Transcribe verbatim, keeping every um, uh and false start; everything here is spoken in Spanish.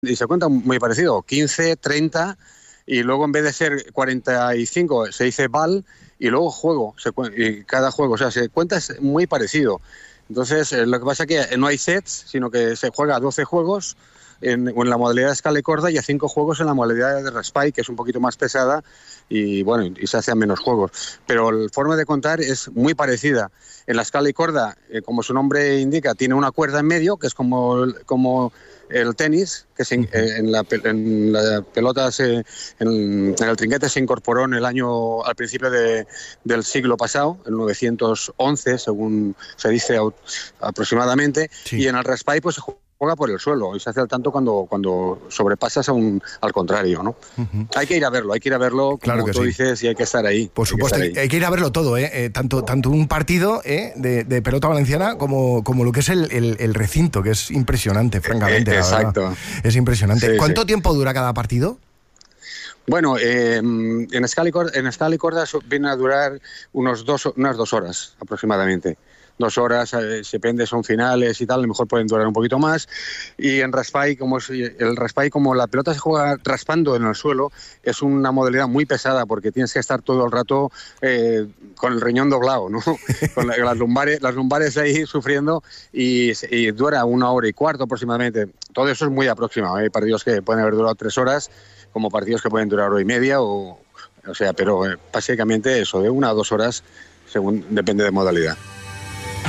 y se cuenta muy parecido, quince, treinta, y luego en vez de ser cuarenta y cinco se dice ball, y luego juego, se, y cada juego, o sea, se cuenta es muy parecido. Entonces, eh, lo que pasa es que no hay sets, sino que se juega a doce juegos en, en la modalidad de escala y corda y a cinco juegos en la modalidad de raspberry, que es un poquito más pesada y bueno, y se hacen menos juegos. Pero la forma de contar es muy parecida. En la escala y corda, eh, como su nombre indica, tiene una cuerda en medio, que es como, como el tenis, que se, eh, en, la, en la pelota, se, en, en el trinquete se incorporó en el año, al principio de, del siglo pasado, en novecientos once, según se dice aproximadamente, sí. Y en el raspberry pues se juega por el suelo y se hace al tanto cuando, cuando sobrepasas a un, al contrario, ¿no? Uh-huh. Hay que ir a verlo, hay que ir a verlo, como claro que tú sí. dices, y hay que estar ahí. Por supuesto, hay que, hay que ir a verlo todo, ¿eh? eh tanto, tanto un partido ¿eh? de, de pelota valenciana como, como lo que es el, el, el recinto, que es impresionante, francamente. Eh, exacto. La verdad. Es impresionante. Sí, ¿Cuánto sí. tiempo dura cada partido? Bueno, eh, en escala y corda, en escala y corda viene a durar unos dos, unas dos horas aproximadamente. Dos horas, eh, depende, son finales y tal, a lo mejor pueden durar un poquito más. Y en raspberry, como es, el raspberry, como la pelota se juega raspando en el suelo, es una modalidad muy pesada porque tienes que estar todo el rato eh, con el riñón doblado, ¿no? Con la, las lumbares, las lumbares ahí sufriendo y, y dura una hora y cuarto aproximadamente. Todo eso es muy aproximado. Hay partidos que pueden haber durado tres horas, como partidos que pueden durar hora y media, o, o sea, pero eh, básicamente eso, de una a dos horas, según depende de modalidad.